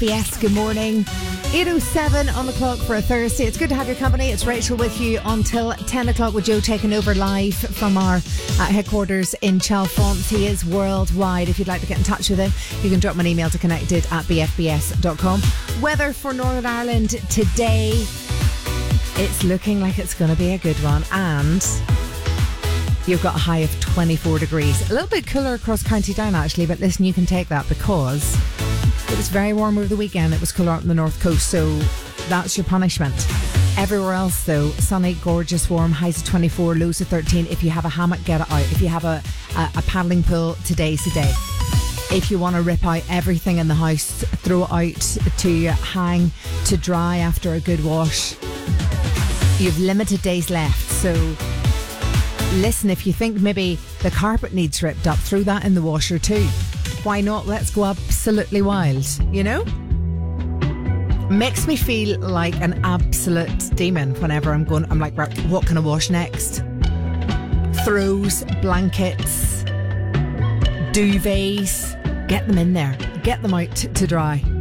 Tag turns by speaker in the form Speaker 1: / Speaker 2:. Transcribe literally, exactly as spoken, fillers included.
Speaker 1: B S. Good morning. eight oh seven on the clock for a Thursday. It's good to have your company. It's Rachel with you until ten o'clock with Joe taking over live from our uh, headquarters in Chalfont. He is worldwide. If you'd like to get in touch with him, you can drop him an email to connected at b f b s dot com. Weather for Northern Ireland today. It's looking like it's going to be a good one, and you've got a high of twenty-four degrees. A little bit cooler across County Down actually, but listen, you can take that because it was very warm over the weekend. It was cooler up on the north coast, so that's your punishment. Everywhere else though, sunny, gorgeous, warm, highs of twenty-four, lows of thirteen. If you have a hammock, get it out. If you have a, a, a paddling pool, today's the day. If you want to rip out everything in the house, throw it out to hang to dry after a good wash. You've limited days left, so listen, if you think maybe the carpet needs ripped up, throw that in the washer too. Why not? Let's go absolutely wild, you know? Makes me feel like an absolute demon whenever I'm going, I'm like, right, what can I wash next? Throws, blankets, duvets, get them in there, get them out to dry.